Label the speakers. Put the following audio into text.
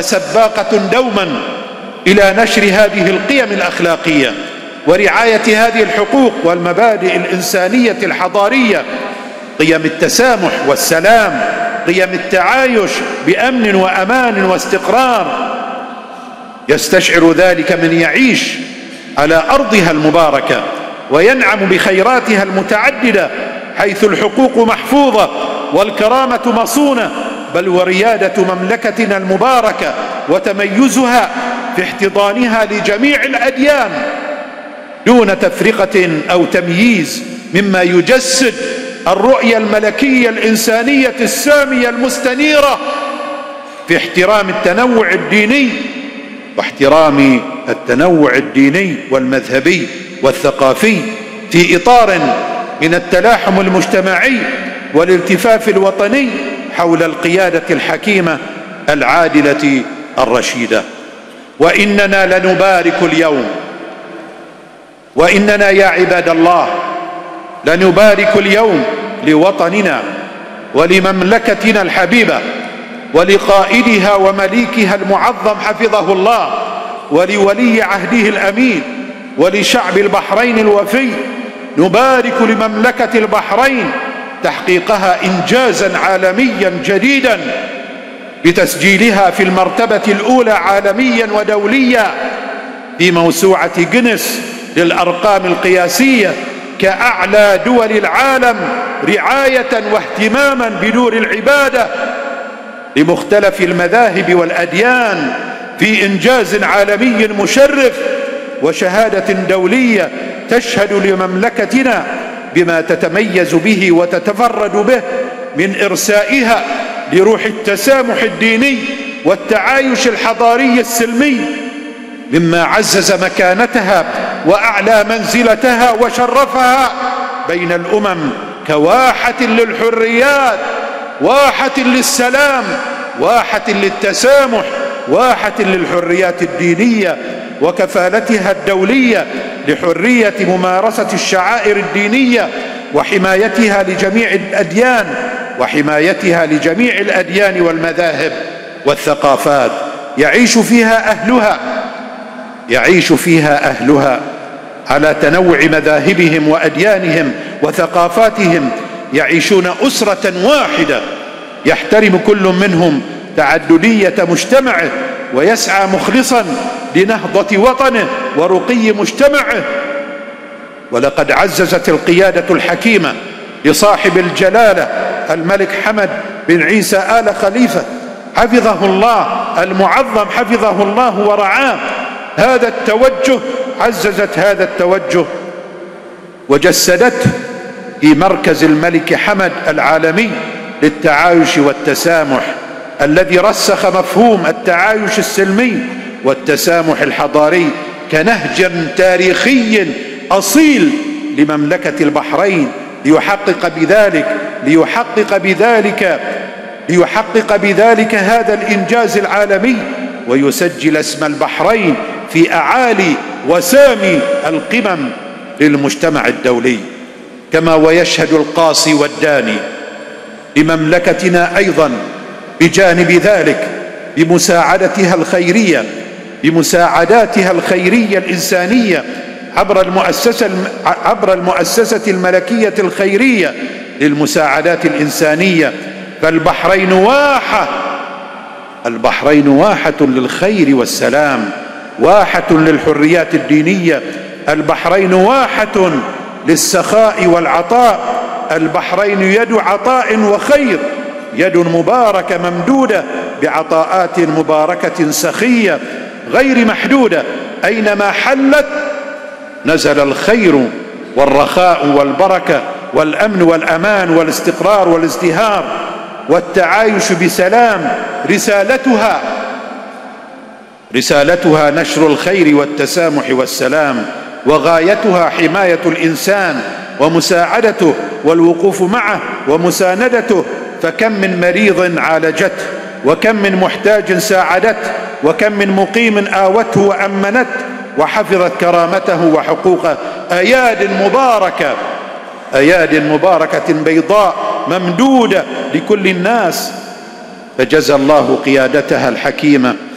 Speaker 1: وسباقة دوما إلى نشر هذه القيم الأخلاقية ورعاية هذه الحقوق والمبادئ الإنسانية الحضارية، قيم التسامح والسلام، قيم التعايش بأمن وأمان واستقرار. يستشعر ذلك من يعيش على أرضها المباركة وينعم بخيراتها المتعددة، حيث الحقوق محفوظة والكرامة مصونة، بل وريادة مملكتنا المباركة وتميزها في احتضانها لجميع الأديان دون تفرقة أو تمييز، مما يجسد الرؤية الملكية الإنسانية السامية المستنيرة في احترام التنوع الديني واحترام التنوع الديني والمذهبي والثقافي في إطار من التلاحم المجتمعي والالتفاف الوطني حول القيادة الحكيمة العادلة الرشيدة. وإننا لنبارك اليوم، وإننا يا عباد الله لنبارك اليوم لوطننا ولمملكتنا الحبيبة ولقائدها ومليكها المعظم حفظه الله، ولولي عهده الأمين، ولشعب البحرين الوفي. نبارك لمملكة البحرين تحقيقها إنجازا عالميا جديدا بتسجيلها في المرتبة الأولى عالميا ودوليا في موسوعة جينيس للأرقام القياسية كأعلى دول العالم رعاية واهتماما بدور العبادة لمختلف المذاهب والأديان، في إنجاز عالمي مشرف وشهادة دولية تشهد لمملكتنا بما تتميز به وتتفرد به من إرسائها لروح التسامح الديني والتعايش الحضاري السلمي، مما عزز مكانتها وأعلى منزلتها وشرفها بين الأمم كواحة للحريات، واحة للسلام، واحة للتسامح، واحة للحريات الدينية وكفالتها الدولية لحرية ممارسة الشعائر الدينية وحمايتها لجميع الأديان والمذاهب والثقافات. يعيش فيها أهلها على تنوع مذاهبهم وأديانهم وثقافاتهم، يعيشون أسرة واحدة يحترم كل منهم تعددية مجتمعه ويسعى مخلصا لنهضة وطنه ورقي مجتمعه. ولقد عززت القيادة الحكيمة لصاحب الجلالة الملك حمد بن عيسى آل خليفة حفظه الله المعظم حفظه الله ورعاه هذا التوجه، عززت هذا التوجه وجسدته في مركز الملك حمد العالمي للتعايش والتسامح، الذي رسخ مفهوم التعايش السلمي والتسامح الحضاري كنهج تاريخي أصيل لمملكة البحرين ليحقق بذلك هذا الإنجاز العالمي ويسجل اسم البحرين في أعالي وسامي القمم للمجتمع الدولي. كما ويشهد القاصي والداني لمملكتنا أيضا بجانب ذلك بمساعداتها الخيرية الإنسانية عبر المؤسسة الملكية الخيرية للمساعدات الإنسانية. فالبحرين واحة للخير والسلام، واحة للحريات الدينية، البحرين واحة للسخاء والعطاء، البحرين يد عطاء وخير، يد مباركة ممدودة بعطاءات مباركة سخية غير محدودة، أينما حلت نزل الخير والرخاء والبركة والأمن والأمان والاستقرار والازدهار والتعايش بسلام. رسالتها نشر الخير والتسامح والسلام، وغايتها حماية الإنسان ومساعدته والوقوف معه ومساندته. فكم من مريض عالجته، وكم من محتاج ساعدته، وكم من مقيم آوته وأمنته وحفظت كرامته وحقوقه. أياد مباركة بيضاء ممدودة لكل الناس. فجزى الله قيادتها الحكيمة